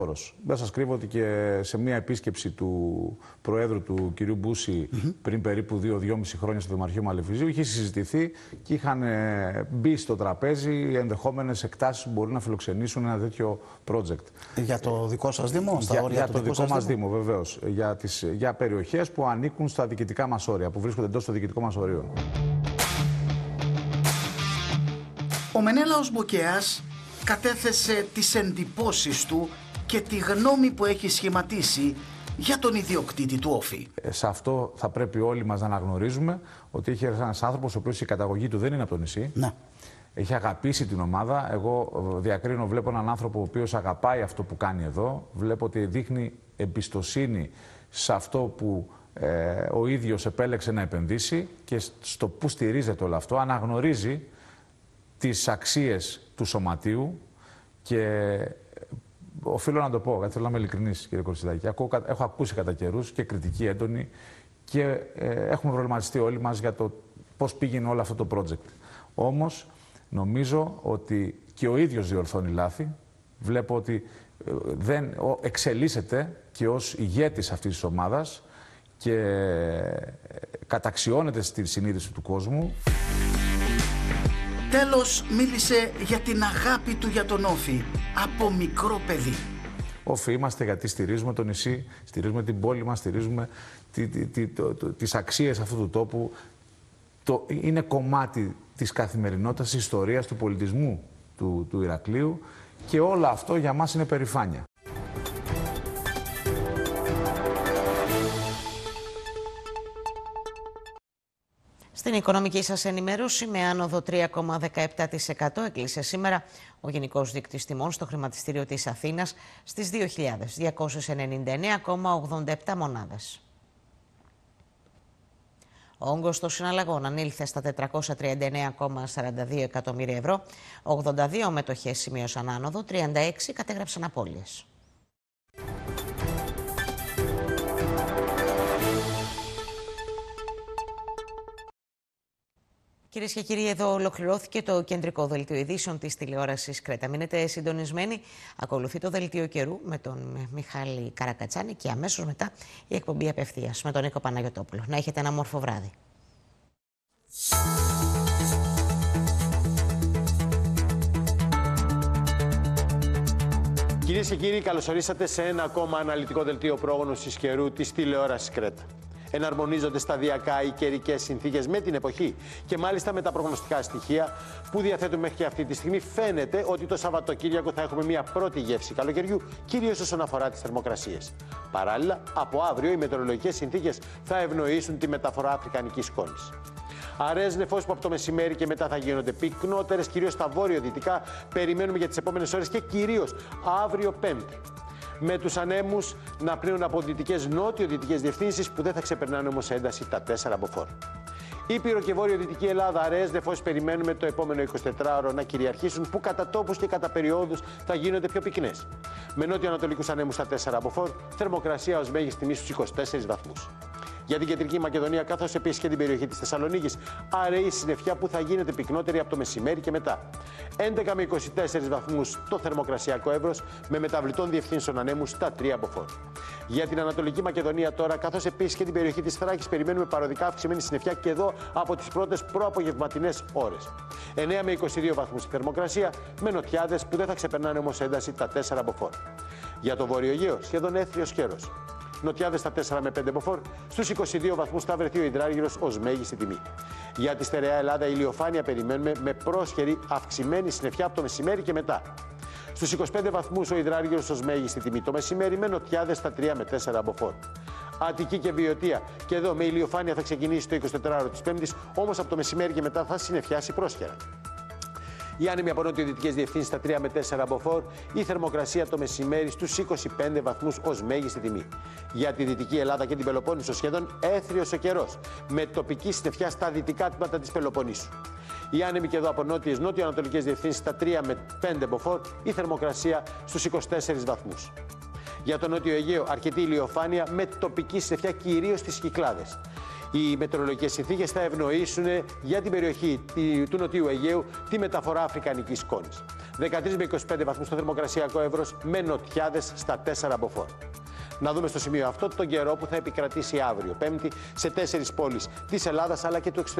Δεν σας κρύβω ότι και σε μια επίσκεψη του Προέδρου του κ. Μπούση πριν περίπου 2-2,5 χρόνια στο Δημαρχείο Μαλεβιζίου είχε συζητηθεί και είχαν μπει στο τραπέζι ενδεχόμενες εκτάσεις που μπορεί να φιλοξενήσουν ένα τέτοιο project. Για το δικό σας Δήμο, στα όρια για του το δικού δικό μας Δήμου, βεβαίως. Για περιοχές που ανήκουν στα διοικητικά μας όρια, που βρίσκονται εντός των διοικητικών μας ορίων. Ο Μενέλαος Μποκέας κατέθεσε τις εντυπώσεις του και τη γνώμη που έχει σχηματίσει για τον ιδιοκτήτη του Όφη. Σε αυτό θα πρέπει όλοι μας να αναγνωρίζουμε ότι έχει ένας άνθρωπος ο οποίος η καταγωγή του δεν είναι από το νησί. Ναι. Έχει αγαπήσει την ομάδα. Εγώ διακρίνω, βλέπω έναν άνθρωπο ο οποίος αγαπάει αυτό που κάνει εδώ. Βλέπω ότι δείχνει εμπιστοσύνη σε αυτό που ο ίδιος επέλεξε να επενδύσει και στο που στηρίζεται όλο αυτό. Αναγνωρίζει τις αξίες του σωματείου και οφείλω να το πω, γιατί θέλω να είμαι ειλικρινής, κύριε Κορσιδάκη. Έχω ακούσει κατά καιρούς και κριτική έντονη και έχουμε προβληματιστεί όλοι μας για το πώς πήγαινε όλο αυτό το project. Όμως, νομίζω ότι και ο ίδιος διορθώνει λάθη. Βλέπω ότι εξελίσσεται και ως ηγέτης αυτής της ομάδας και καταξιώνεται στη συνείδηση του κόσμου. Τέλος, μίλησε για την αγάπη του για τον Όφη από μικρό παιδί. Όφη είμαστε γιατί στηρίζουμε το νησί, στηρίζουμε την πόλη μας, στηρίζουμε τις αξίες αυτού του τόπου. Είναι κομμάτι της καθημερινότητας, της ιστορίας, του πολιτισμού του Ηρακλείου και όλο αυτό για μας είναι περηφάνεια. Στην οικονομική σας ενημέρωση, με άνοδο 3,17% έκλεισε σήμερα ο Γενικός Δείκτης Τιμών στο χρηματιστήριο της Αθήνας στις 2.299,87 μονάδες. Ο όγκος των συναλλαγών ανήλθε στα 439,42 εκατομμύρια ευρώ, 82 μετοχές σημείωσαν άνοδο, 36 κατέγραψαν απώλειες. Κυρίες και κύριοι, εδώ ολοκληρώθηκε το κεντρικό δελτίο ειδήσεων της τηλεόρασης Κρέτα. Μείνετε συντονισμένοι. Ακολουθεί το δελτίο καιρού με τον Μιχάλη Καρακατσάνη και αμέσως μετά η εκπομπή απευθείας με τον Νίκο Παναγιωτόπουλο. Να έχετε ένα όμορφο βράδυ. Κυρίες και κύριοι, καλωσορίσατε σε ένα ακόμα αναλυτικό δελτίο πρόγνωσης καιρού της τηλεόρασης Κρέτα. Εναρμονίζονται σταδιακά οι καιρικές συνθήκες με την εποχή και μάλιστα με τα προγνωστικά στοιχεία που διαθέτουμε μέχρι και αυτή τη στιγμή. Φαίνεται ότι το Σαββατοκύριακο θα έχουμε μια πρώτη γεύση καλοκαιριού, κυρίως όσον αφορά τις θερμοκρασίες. Παράλληλα, από αύριο οι μετεωρολογικές συνθήκες θα ευνοήσουν τη μεταφορά αφρικανικής σκόνης. Αραιές νεφώσεις που από το μεσημέρι και μετά θα γίνονται πυκνότερες, κυρίως στα βόρειο-δυτικά, περιμένουμε για τις επόμενες ώρες και κυρίως αύριο Πέμπτη. Με τους ανέμους να πλύνουν από δυτικές νότιο-δυτικές διευθύνσεις που δεν θα ξεπερνάνε όμως σε ένταση τα 4 μποφόρ. Ήπειρο και βόρειο-δυτική Ελλάδα, αραιές νεφώσεις περιμένουμε το επόμενο 24ωρο να κυριαρχήσουν, που κατά τόπους και κατά περιόδους θα γίνονται πιο πυκνές. Με νότιο-ανατολικούς ανέμους στα 4 μποφόρ, θερμοκρασία ως μέγιστη τιμή στους 24 βαθμούς. Για την κεντρική Μακεδονία, καθώς επίσης και την περιοχή της Θεσσαλονίκης, αραιή συννεφιά που θα γίνεται πυκνότερη από το μεσημέρι και μετά. 11 με 24 βαθμούς το θερμοκρασιακό εύρος, με μεταβλητών διευθύνσεων ανέμους στα 3 μποφόρ. Για την Ανατολική Μακεδονία τώρα, καθώς επίσης και την περιοχή της Θράκης, περιμένουμε παροδικά αυξημένη συννεφιά και εδώ από τις πρώτες προαπογευματινές ώρες. 9 με 22 βαθμούς η θερμοκρασία, με νοτιάδες που δεν θα ξεπερνάνε όμως ένταση τα 4 μποφόρ. Για το Βόρειο Αιγαίο, σχεδόν έθριος καιρός. Νοτιάδες στα 4 με 5 μποφόρ, στους 22 βαθμούς θα βρεθεί ο υδράργυρος ως μέγιστη τιμή. Για τη στερεά Ελλάδα, ηλιοφάνεια περιμένουμε με πρόσχερη αυξημένη συννεφιά από το μεσημέρι και μετά. Στους 25 βαθμούς ο υδράργυρος ως μέγιστη τιμή το μεσημέρι, με νοτιάδες στα 3 με 4 μποφόρ. Αττική και Βιωτία, και εδώ με ηλιοφάνεια θα ξεκινήσει το 24ωρο της Πέμπτης, όμως από το μεσημέρι και μετά θα συννεφιάσει πρόσχερα. Οι άνεμοι από νότιο-δυτικές διευθύνσεις στα 3 με 4 μποφόρ, η θερμοκρασία το μεσημέρι στους 25 βαθμούς ως μέγιστη τιμή. Για τη Δυτική Ελλάδα και την Πελοπόννησο, σχεδόν έθριος ο καιρός, με τοπική συννεφιά στα δυτικά τμήματα της Πελοποννήσου. Οι άνεμοι και εδώ από νότιες νότιο-ανατολικές διευθύνσεις στα 3 με 5 μποφόρ, η θερμοκρασία στους 24 βαθμούς. Για το Νότιο Αιγαίο, αρκετή ηλιοφάνεια με τοπική συννεφιά κυρίως στις Κυκλάδες. Οι μετεωρολογικές συνθήκες θα ευνοήσουν για την περιοχή του Νοτιού Αιγαίου τη μεταφορά αφρικανικής σκόνης. 13 με 25 βαθμούς στο θερμοκρασιακό εύρος, με νοτιάδες στα 4 μποφόρ. Να δούμε στο σημείο αυτό τον καιρό που θα επικρατήσει αύριο, Πέμπτη, σε 4 πόλεις της Ελλάδας αλλά και του εξωτερικού.